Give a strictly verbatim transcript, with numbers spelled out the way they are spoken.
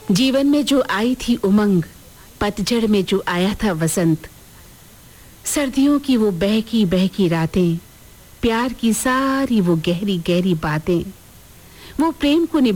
जीवन में जो आई थी उमंग, पतझड़ में जो आया था वसंत, सर्दियों की वो बहकी बहकी रातें, प्यार की सारी वो गहरी गहरी बातें, वो प्रेम को